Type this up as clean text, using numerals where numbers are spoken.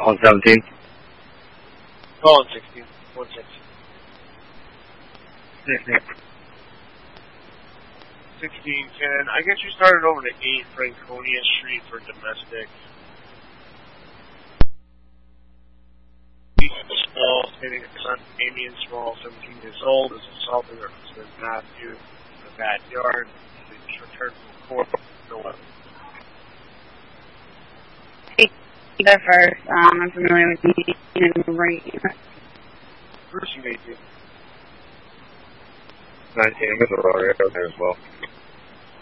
On 17? Oh, on 16. 16. 1610. I guess you started over to 8 Franconia Street for domestic. Small, stating that son Damien Small, 17 years old, is assaulting her husband Matthew in the backyard. He returned from court at 11. Hey, you go first. I'm familiar with you and right. Bruce, you made it. 19, I'm with the road area there as well.